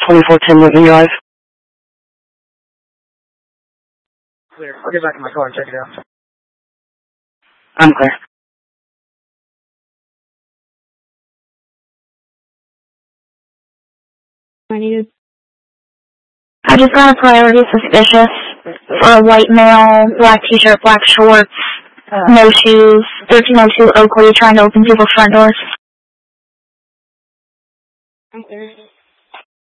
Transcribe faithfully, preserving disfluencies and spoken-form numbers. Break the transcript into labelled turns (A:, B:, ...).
A: twenty-four ten Lincoln Drive.
B: Clear. I'll get back in my car and check it out.
A: I'm clear.
C: I needed.
D: I just got a priority suspicious for a white male, black t-shirt, black shorts, uh, no shoes, thirteen oh two Oakley, trying to open people's front doors.
C: I'm clear.